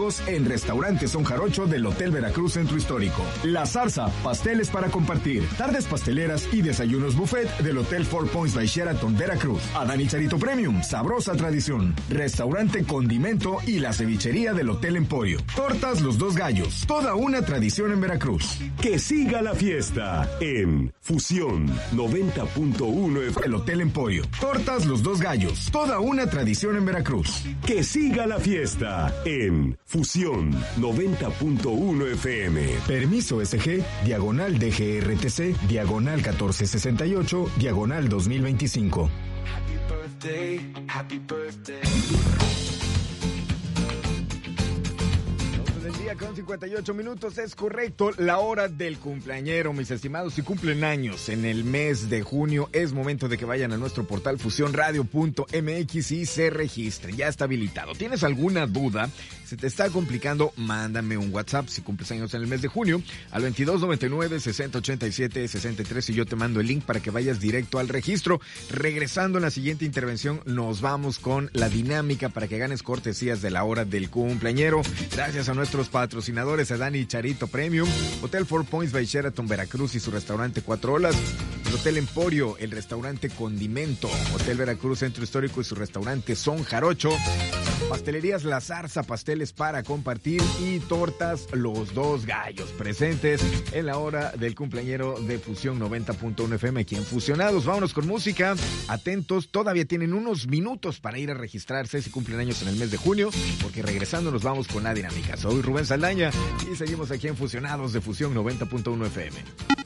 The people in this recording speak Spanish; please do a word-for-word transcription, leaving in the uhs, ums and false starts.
sábados en Restaurante Son Jarocho del Hotel Veracruz Centro Histórico. La Zarza, pasteles para compartir. Tardes pasteleras y desayunos buffet del Hotel Four Points by Sheraton Veracruz. Adán y Charito Premium, sabrosa tradición. Restaurante Condimento y la cevichería del Hotel Emporio. Tortas Los Dos Gallos, toda una tradición en Veracruz. Que siga la fiesta en Fusión noventa punto uno F M. El Hotel Emporio. Tortas Los Dos Gallos, toda una tradición en Veracruz. Que siga la fiesta en Fusión noventa punto uno F M. Permiso S G, diagonal D G R T C, diagonal catorce sesenta y ocho, diagonal dos mil veinticinco. Happy birthday, happy birthday. El día con cincuenta y ocho minutos es correcto, la hora del cumpleañero, mis estimados. Si cumplen años en el mes de junio, es momento de que vayan a nuestro portal fusión radio punto m x y se registren. Ya está habilitado. ¿Tienes alguna duda? ¿Se te está complicando? Mándame un WhatsApp si cumples años en el mes de junio al veintidós noventa y nueve, sesenta ochenta y siete, sesenta y tres y yo te mando el link para que vayas directo al registro. Regresando en la siguiente intervención, nos vamos con la dinámica para que ganes cortesías de la hora del cumpleañero. Gracias a nuestros patrocinadores, Adán y Charito Premium, Hotel Four Points by Sheraton Veracruz y su restaurante Cuatro Olas, el Hotel Emporio, el restaurante Condimento, Hotel Veracruz Centro Histórico y su restaurante Son Jarocho, Pastelerías La Zarza, pasteles para compartir, y tortas Los Dos Gallos, presentes en la hora del cumpleañero de Fusión noventa punto uno F M aquí en Fusionados. Vámonos con música, atentos, todavía tienen unos minutos para ir a registrarse si cumplen años en el mes de junio, porque regresando nos vamos con la dinámica. Soy Rubén Saldaña y seguimos aquí en Fusionados de Fusión noventa punto uno F M.